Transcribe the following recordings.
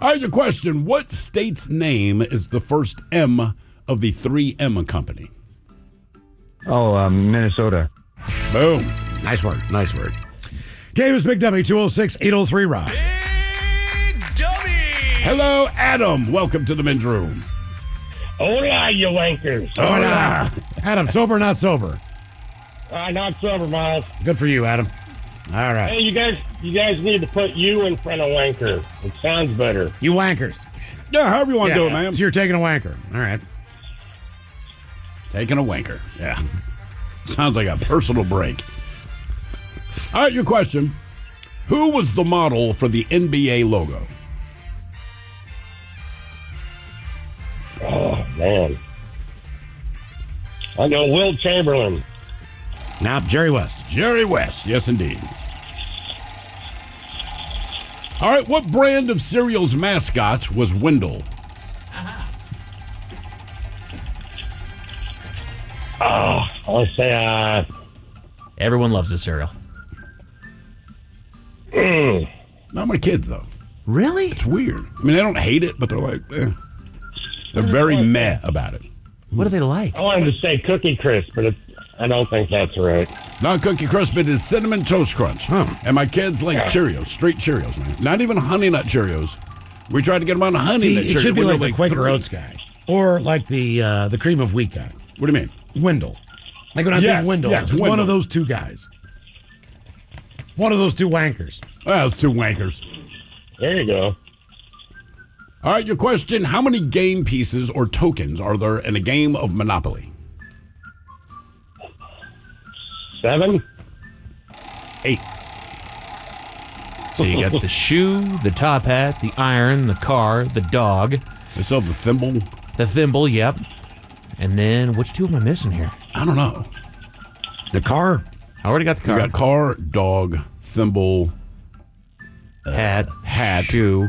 All right, your question. What state's name is the first M of the 3M company? Oh, Minnesota. Boom. Nice word. Nice word. Game is Big Dummy, 206-803-ROCK. Big Dummy! Hello, Adam. Welcome to the men's room. Hola, you wankers. Hola. Adam, sober or not sober? Not sober, Miles. Good for you, Adam. All right. Hey, you guys need to put you in front of wanker. It sounds better. You wankers. Yeah, however you want to do it, man. So you're taking a wanker. All right. Taking a wanker. Yeah. Sounds like a personal break. All right, your question. Who was the model for the NBA logo? Oh, man. I know Will Chamberlain. Now, Jerry West. Jerry West. Yes, indeed. All right, what brand of cereal's mascot was Wendell? I'll say, Everyone loves the cereal. Not my kids, though. Really? It's weird. I mean, they don't hate it, but they're like, eh. They're very meh about it. What do they like? I wanted to say Cookie Crisp, but I don't think that's right. Not Cookie Crisp, it is Cinnamon Toast Crunch. And my kids like Cheerios, straight Cheerios, man. Not even Honey Nut Cheerios. We tried to get them on Honey Nut Cheerios. It should be when like they're the Quaker 3. Oats guy. Or like the cream of wheat guy. What do you mean? Wendell. Like when I think Wendell, it's Wendell. one of those two guys. One of those two wankers. Well, it's two wankers. There you go. All right, your question. How many game pieces or tokens are there in a game of Monopoly? 7? 8. So you got the shoe, the top hat, the iron, the car, the dog. They still have the thimble. The thimble, yep. And then, which two am I missing here? I don't know. The car. I already got the car. You got car, dog, thimble, hat, shoe.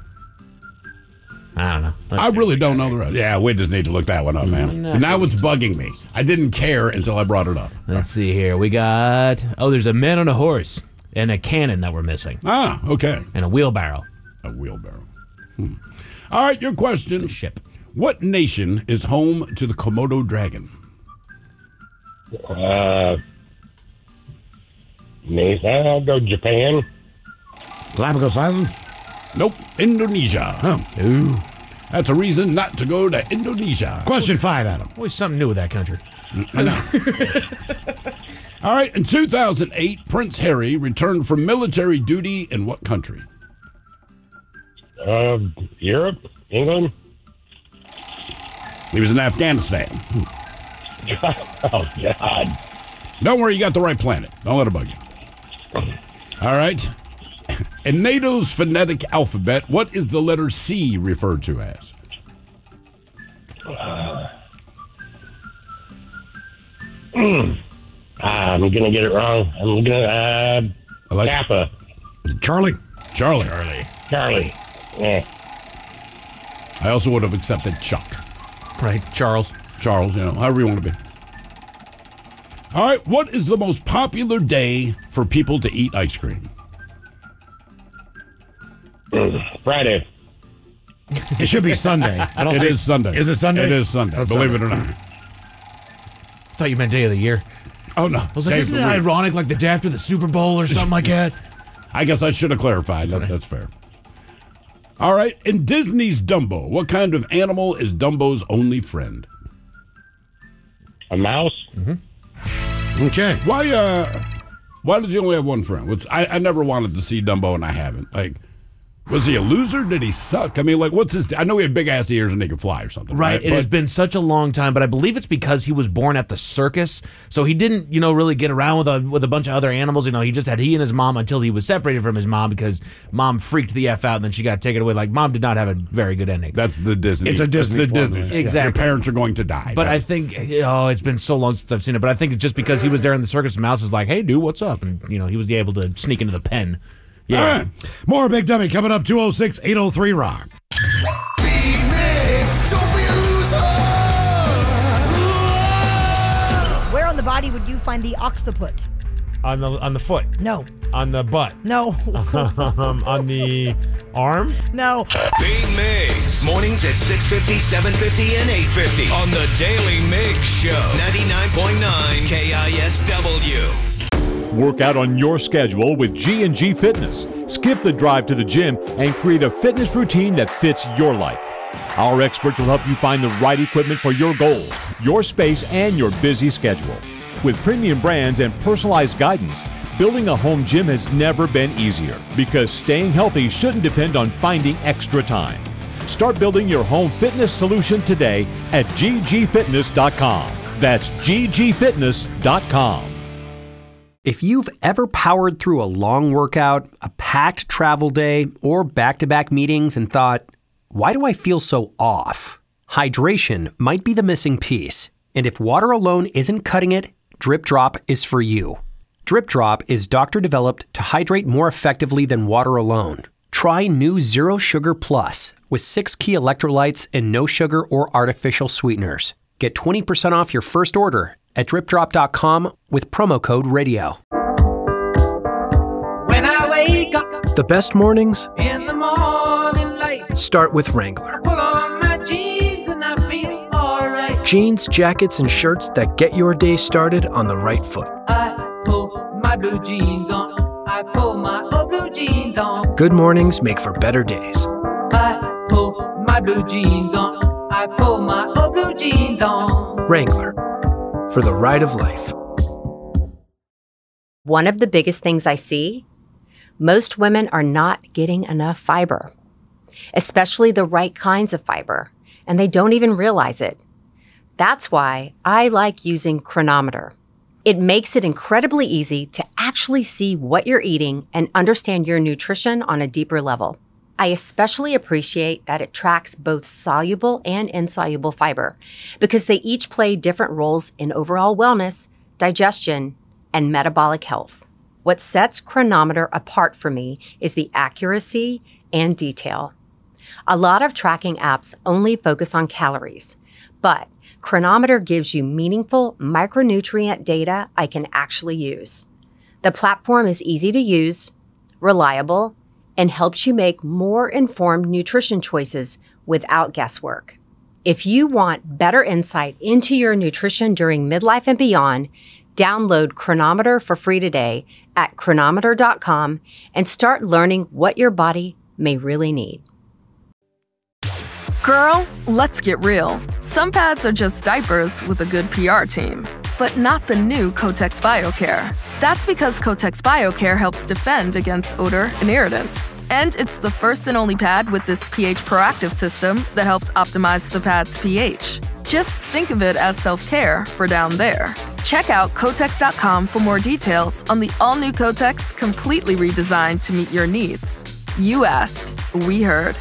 I don't know. I really don't know the rest. Yeah, we just need to look that one up, man. Now it's bugging me. I didn't care until I brought it up. Let's see here. We got, there's a man on a horse and a cannon that we're missing. Ah, okay. And a wheelbarrow. A wheelbarrow. All right, your question. Ship. What nation is home to the Komodo dragon? I'll go Japan. Galapagos Island? Nope, Indonesia. Ooh. That's a reason not to go to Indonesia. Question 5, Adam. Always something new with that country. I know. All right, in 2008, Prince Harry returned from military duty in what country? Europe? England? He was in Afghanistan. Oh, God. Don't worry, you got the right planet. Don't let it bug you. All right. In NATO's phonetic alphabet, what is the letter C referred to as? I'm going to get it wrong. I'm going to Kappa. Charlie. Charlie. Yeah. I also would have accepted Chuck. Right, Charles, however you want to be. All right, what is the most popular day for people to eat ice cream? Friday. It should be Sunday. It is Sunday. Is it Sunday? It is Sunday, believe it or not. I thought you meant day of the year. Oh, no. I was like, isn't it ironic, like the day after the Super Bowl or something like that? I guess I should have clarified. That's fair. All right, in Disney's Dumbo, what kind of animal is Dumbo's only friend? A mouse? Mm-hmm. Okay. Why does he only have one friend? I never wanted to see Dumbo, and I haven't. Like, was he a loser? Did he suck? I mean, like, what's his... I know he had big-ass ears and he could fly or something. Right. It has been such a long time, but I believe it's because he was born at the circus, so he didn't, really get around with a bunch of other animals. He just had he and his mom until he was separated from his mom because mom freaked the F out, and then she got taken away. Like, mom did not have a very good ending. That's the Disney. It's a Disney. It's the Disney. Exactly. Your parents are going to die. But I think, it's been so long since I've seen it, but I think it's just because he was there in the circus, Mouse is like, hey, dude, what's up? And, he was able to sneak into the pen. Yeah. All right. More Big Dummy coming up, 206-803-ROCK. Big Mix, don't be a loser. Where on the body would you find the occiput? On the foot. No. On the butt. No. On the Arm? No. Big Migs. Mornings at 6:50, 7:50, and 8:50 on the Daily Migs Show. 99.9 KISW. Work out on your schedule with G&G Fitness. Skip the drive to the gym and create a fitness routine that fits your life. Our experts will help you find the right equipment for your goals, your space, and your busy schedule. With premium brands and personalized guidance, building a home gym has never been easier because staying healthy shouldn't depend on finding extra time. Start building your home fitness solution today at ggfitness.com. That's ggfitness.com. If you've ever powered through a long workout, a packed travel day, or back-to-back meetings and thought, why do I feel so off? Hydration might be the missing piece. And if water alone isn't cutting it, Drip Drop is for you. Drip Drop is doctor-developed to hydrate more effectively than water alone. Try new Zero Sugar Plus with 6 key electrolytes and no sugar or artificial sweeteners. Get 20% off your first order at dripdrop.com with promo code RADIO. When I wake up, the best mornings in the morning light, start with Wrangler. pull on my jeans and I feel alright. Jeans, jackets, and shirts that get your day started on the right foot. I pull my blue jeans on. I pull my old blue jeans on. Good mornings make for better days. I pull my blue jeans on. I pull my old blue jeans on. Wrangler, for the ride of life. One of the biggest things I see, most women are not getting enough fiber, especially the right kinds of fiber, and they don't even realize it. That's why I like using Chronometer. It makes it incredibly easy to actually see what you're eating and understand your nutrition on a deeper level. I especially appreciate that it tracks both soluble and insoluble fiber because they each play different roles in overall wellness, digestion, and metabolic health. What sets Chronometer apart for me is the accuracy and detail. A lot of tracking apps only focus on calories, but Chronometer gives you meaningful micronutrient data I can actually use. The platform is easy to use, reliable, and helps you make more informed nutrition choices without guesswork. If you want better insight into your nutrition during midlife and beyond, download Chronometer for free today at chronometer.com and start learning what your body may really need. Girl, let's get real. Some pads are just diapers with a good PR team, but not the new Kotex BioCare. That's because Kotex BioCare helps defend against odor and irritants. And it's the first and only pad with this pH proactive system that helps optimize the pad's pH. Just think of it as self-care for down there. Check out Kotex.com for more details on the all-new Kotex, completely redesigned to meet your needs. You asked, we heard.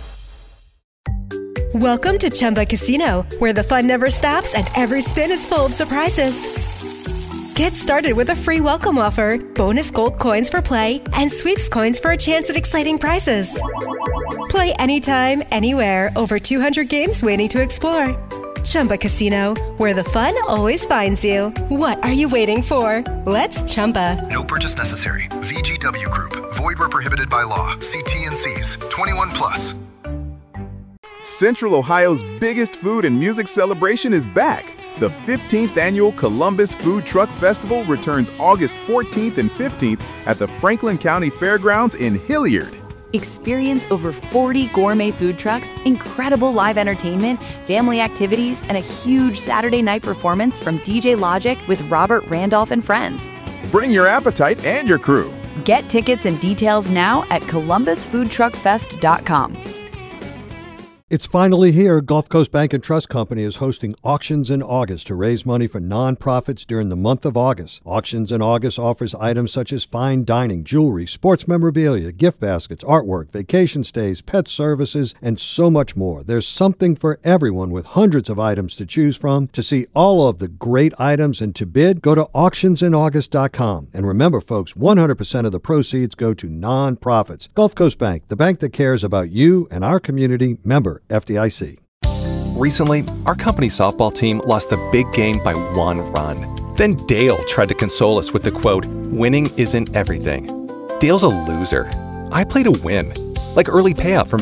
Welcome to Chumba Casino, where the fun never stops and every spin is full of surprises. Get started with a free welcome offer, bonus gold coins for play, and sweeps coins for a chance at exciting prizes. Play anytime, anywhere, over 200 games waiting to explore. Chumba Casino, where the fun always finds you. What are you waiting for? Let's Chumba. No purchase necessary. VGW Group. Void where prohibited by law. See T&Cs. 21 plus. Central Ohio's biggest food and music celebration is back. The 15th annual Columbus Food Truck Festival returns August 14th and 15th at the Franklin County Fairgrounds in Hilliard. Experience over 40 gourmet food trucks, incredible live entertainment, family activities, and a huge Saturday night performance from DJ Logic with Robert Randolph and friends. Bring your appetite and your crew. Get tickets and details now at columbusfoodtruckfest.com. It's finally here. Gulf Coast Bank and Trust Company is hosting auctions in August to raise money for nonprofits during the month of August. Auctions in August offers items such as fine dining, jewelry, sports memorabilia, gift baskets, artwork, vacation stays, pet services, and so much more. There's something for everyone with hundreds of items to choose from. To see all of the great items and to bid, go to auctionsinaugust.com. And remember, folks, 100% of the proceeds go to nonprofits. Gulf Coast Bank, the bank that cares about you and our community. Member FDIC. Recently, our company softball team lost the big game by 1 run. Then Dale tried to console us with the quote, "Winning isn't everything." Dale's a loser. I play to win. like early payout from